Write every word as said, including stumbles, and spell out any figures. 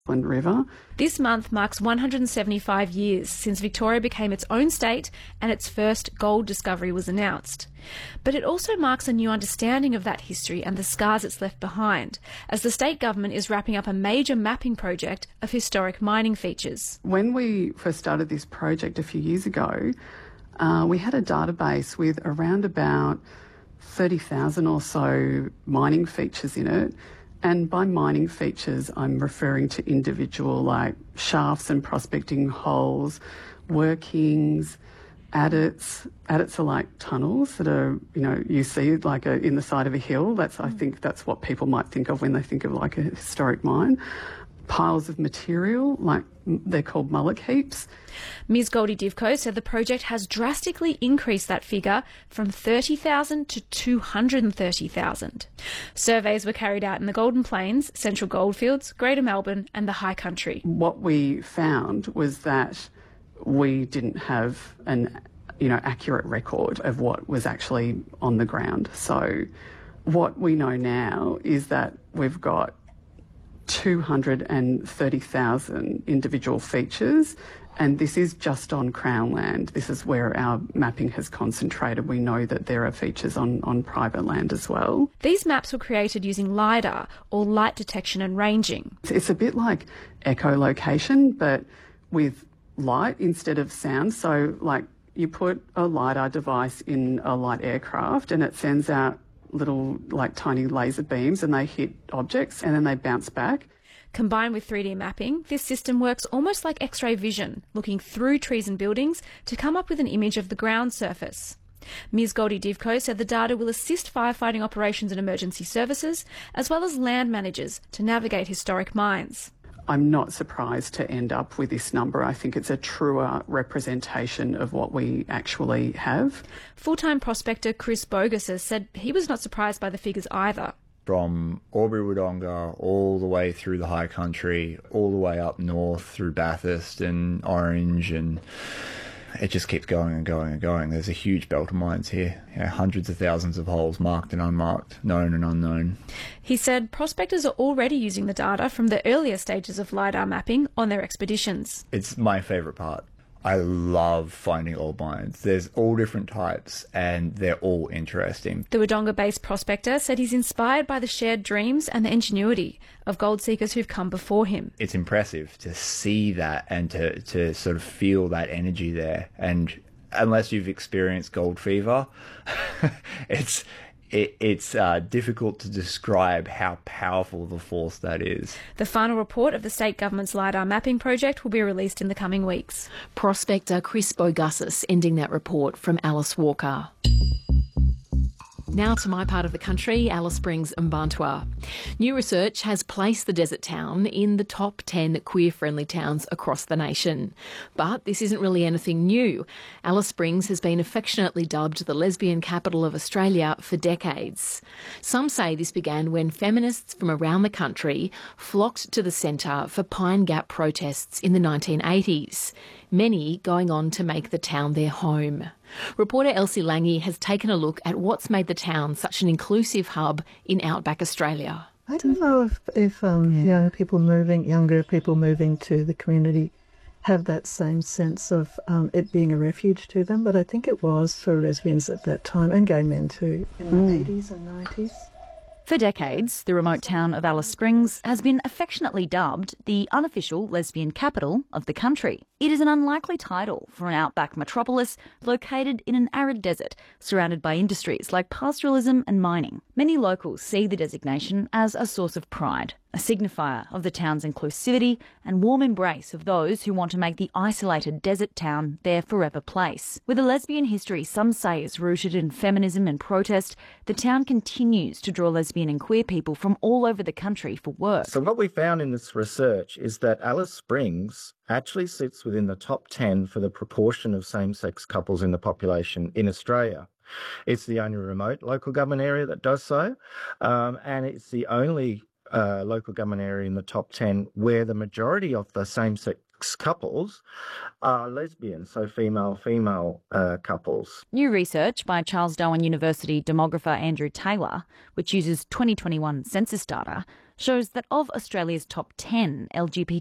River. This month marks one hundred seventy-five years since Victoria became its own state and its first gold discovery was announced. But it also marks a new understanding of that history and the scars it's left behind, as the state government is wrapping up a major mapping project of historic mining features. When we first started this project a few years ago, uh, we had a database with around about thirty thousand or so mining features in it. And by mining features, I'm referring to individual like shafts and prospecting holes, workings, adits. Adits are like tunnels that are, you know, you see like a, in the side of a hill. That's, I think that's what people might think of when they think of like a historic mine. Piles of material, like they're called mullock heaps. Miz Goldie Divko said the project has drastically increased that figure from thirty thousand to two hundred thirty thousand. Surveys were carried out in the Golden Plains, Central Goldfields, Greater Melbourne and the High Country. What we found was that we didn't have an, you know, accurate record of what was actually on the ground. So what we know now is that we've got two hundred thirty thousand individual features, and this is just on Crown land. This is where our mapping has concentrated. We know that there are features on, on private land as well. These maps were created using LiDAR, or light detection and ranging. It's a bit like echolocation, but with light instead of sound. So, like, you put a LiDAR device in a light aircraft and it sends out little like tiny laser beams and they hit objects and then they bounce back. Combined with three D mapping, this system works almost like X-ray vision, looking through trees and buildings to come up with an image of the ground surface. Miz Goldie Divko said the data will assist firefighting operations and emergency services, as well as land managers to navigate historic mines. I'm not surprised to end up with this number. I think it's a truer representation of what we actually have. Full-time prospector Chris Bogus has said he was not surprised by the figures either. From Albury-Wodonga all the way through the High Country, all the way up north through Bathurst and Orange, and it just keeps going and going and going. There's a huge belt of mines here, you know, hundreds of thousands of holes, marked and unmarked, known and unknown. He said prospectors are already using the data from the earlier stages of LiDAR mapping on their expeditions. It's my favourite part. I love finding old mines. There's all different types and they're all interesting. The Wodonga-based prospector said he's inspired by the shared dreams and the ingenuity of gold seekers who've come before him. It's impressive to see that and to, to sort of feel that energy there. And unless you've experienced gold fever, it's... It, it's uh, difficult to describe how powerful the force that is. The final report of the state government's LiDAR mapping project will be released in the coming weeks. Prospector Chris Bogus ending that report from Alice Walker. Now to my part of the country, Alice Springs, Mparntwe. New research has placed the desert town in the top ten queer-friendly towns across the nation. But this isn't really anything new. Alice Springs has been affectionately dubbed the lesbian capital of Australia for decades. Some say this began when feminists from around the country flocked to the centre for Pine Gap protests in the nineteen eighties. Many going on to make the town their home. Reporter Elsie Lange has taken a look at what's made the town such an inclusive hub in outback Australia. I don't know if, if um, young people moving, younger people moving to the community have that same sense of um, it being a refuge to them, but I think it was for lesbians at that time, and gay men too, in the mm. eighties and nineties. For decades, the remote town of Alice Springs has been affectionately dubbed the unofficial lesbian capital of the country. It is an unlikely title for an outback metropolis located in an arid desert, surrounded by industries like pastoralism and mining. Many locals see the designation as a source of pride, a signifier of the town's inclusivity and warm embrace of those who want to make the isolated desert town their forever place. With a lesbian history some say is rooted in feminism and protest, the town continues to draw lesbian and queer people from all over the country for work. So what we found in this research is that Alice Springs actually sits within the top ten for the proportion of same-sex couples in the population in Australia. It's the only remote local government area that does so, um, and it's the only uh, local government area in the top ten where the majority of the same-sex couples are lesbian, so female-female uh, couples. New research by Charles Darwin University demographer Andrew Taylor, which uses twenty twenty-one census data, shows that of Australia's top ten L G B